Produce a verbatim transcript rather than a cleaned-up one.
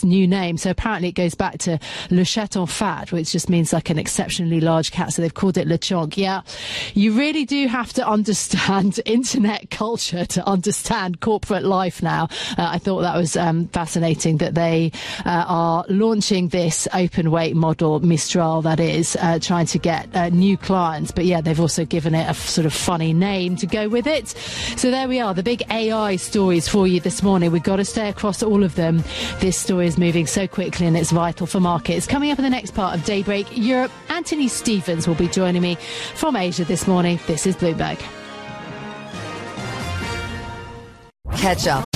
new name. So apparently it goes back to Le Chaton Fat, which just means like an exceptionally large cat. So they've called it Le Chonk. Yeah, you really do have to understand internet culture to understand corporate life now. Uh, I thought that was um, fascinating that they uh, are launching this open weight model, Mistral, that is, uh, trying to get uh, new clients. But yeah, they've also given it a f- sort of funny name to go with it. So there we are, the big A I stories for you this morning. We've got to stay across all of them. This story is moving so quickly and it's vital for markets. Coming up in the next part of Daybreak Europe, Anthony Stevens will be joining me from Asia this morning. This is Bloomberg. Catch up